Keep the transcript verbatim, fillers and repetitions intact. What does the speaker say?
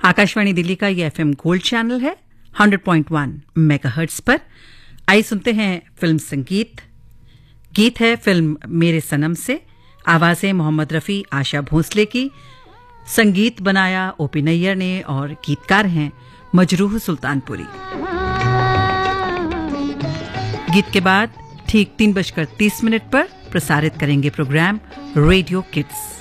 आकाशवाणी दिल्ली का ये FM gold channel है हंड्रेड पॉइंट वन मेगाहर्ट्ज पर। आइए सुनते हैं फिल्म संगीत। गीत है फिल्म मेरे सनम से। आवाजें मोहम्मद रफी, आशा भोसले की। संगीत बनाया ओपी नैयर ने और गीतकार हैं मजरूह सुल्तानपुरी। गीत के बाद ठीक तीन बजकर तीस मिनट पर प्रसारित करेंगे प्रोग्राम रेडियो किड्स।